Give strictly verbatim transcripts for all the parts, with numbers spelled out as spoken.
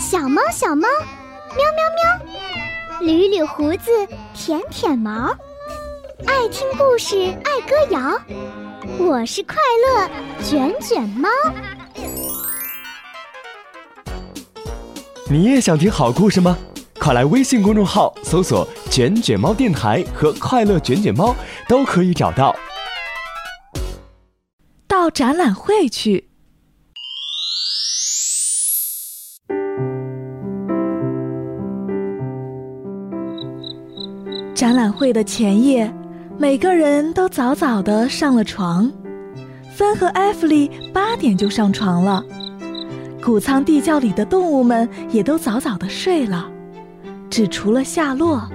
小猫小猫，喵喵喵，捋捋胡子，舔舔毛，爱听故事，爱歌谣。我是快乐卷卷猫。 你也想听好故事吗？快来微信公众号搜索卷卷猫电台和快乐卷卷猫，都可以找到。 到展览会去。展览会的前夜，每个人都早早地上了床。芬和艾弗利八点就上床了，谷仓地窖里的动物们也都早早地睡了，只除了夏洛。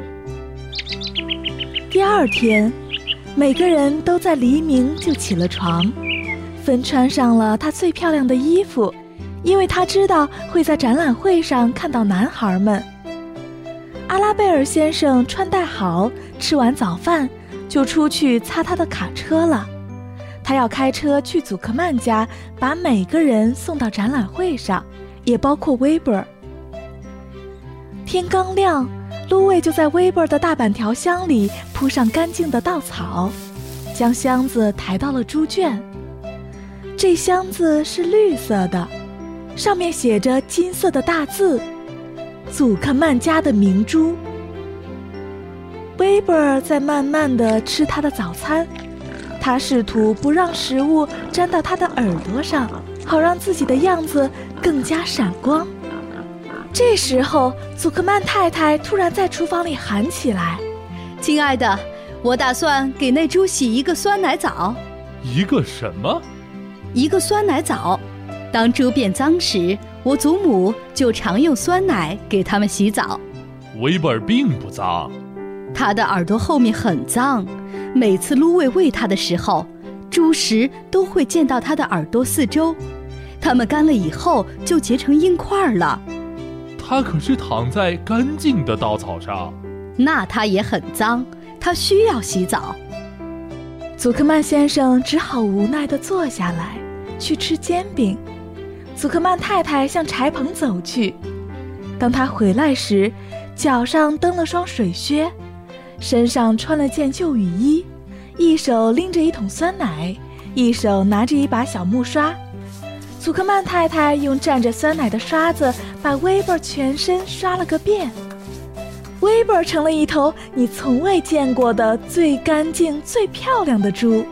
第二天，每个人都在黎明就起了床。芬穿上了她最漂亮的衣服，因为她知道会在展览会上看到男孩们。阿拉贝尔先生穿戴好，吃完早饭就出去擦他的卡车了。他要开车去祖克曼家，把每个人送到展览会上，也包括威伯尔。天刚亮，芦苇就在威伯尔的大板条箱里铺上干净的稻草，将箱子抬到了猪圈。这箱子是绿色的，上面写着金色的大字：祖克曼家的明珠。威伯尔在慢慢地吃他的早餐，他试图不让食物沾到他的耳朵上，好让自己的样子更加闪光。这时候，祖克曼太太突然在厨房里喊起来：“ 亲爱的，我打算给那猪洗一个酸奶澡。” 一个什么？ 一个酸奶澡。当猪变脏时，我祖母就常用酸奶给它们洗澡。 威伯尔并不脏， 他的耳朵后面很脏，每次芦苇喂它的时候，猪食都会溅到它的耳朵四周，它们干了以后就结成硬块了。 它可是躺在干净的稻草上。 那它也很脏，它需要洗澡。 祖克曼先生只好无奈地坐下来，去吃煎饼。祖克曼太太向柴棚走去，当她回来时，脚上蹬了双水靴，身上穿了件旧雨衣，一手拎着一桶酸奶，一手拿着一把小木刷。祖克曼太太用蘸着酸奶的刷子把威伯全身刷了个遍。威伯成了一头你从未见过的最干净最漂亮的猪。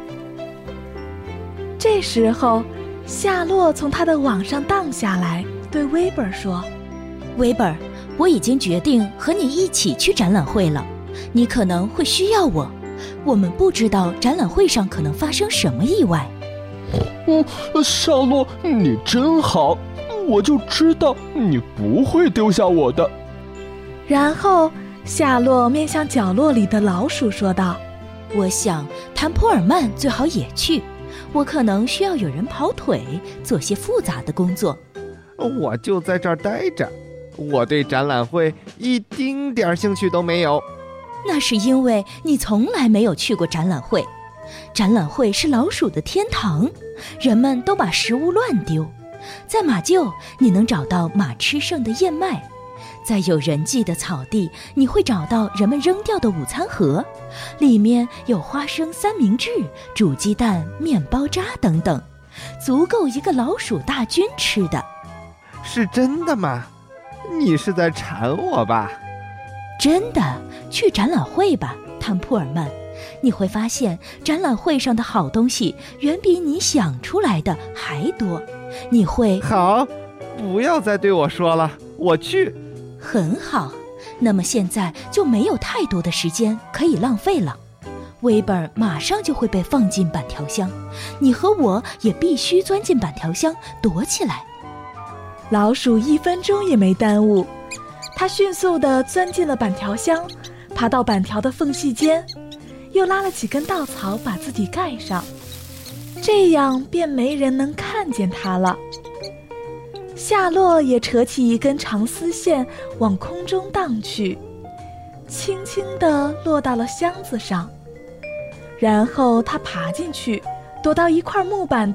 这时候，夏洛从他的网上荡下来，对威伯说：“ 威伯，我已经决定和你一起去展览会了，你可能会需要我。我们不知道展览会上可能发生什么意外。” 嗯，夏洛，你真好，我就知道你不会丢下我的。 然后，夏洛面向角落里的老鼠说道：“ 我想谭普尔曼最好也去。我可能需要有人跑腿，做些复杂的工作。 我就在这儿待着，我对展览会一丁点兴趣都没有。 那是因为你从来没有去过展览会。展览会是老鼠的天堂，人们都把食物乱丢。在马厩，你能找到马吃剩的燕麦；在有人迹的草地，你会找到人们扔掉的午餐盒，里面有花生三明治、煮鸡蛋、面包渣等等，足够一个老鼠大军吃的。 是真的吗？你是在馋我吧？ 真的，去展览会吧，谭普尔曼。你会发现展览会上的好东西远比你想出来的还多。你会…… 好，不要再对我说了，我去。 很好，那么现在就没有太多的时间可以浪费了。威伯尔马上就会被放进板条箱，你和我也必须钻进板条箱躲起来。 老鼠一分钟也没耽误，它迅速地钻进了板条箱，爬到板条的缝隙间，又拉了几根稻草把自己盖上，这样便没人能看见它了。夏洛也扯起一根长丝线往空中荡去，轻轻地落到了箱子上，然后他爬进去，躲到一块木板的